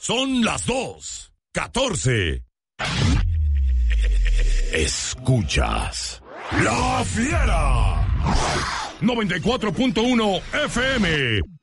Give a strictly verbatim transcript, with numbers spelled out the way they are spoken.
Son las dos, catorce. Escuchas La Fiera. noventa y cuatro punto uno F M.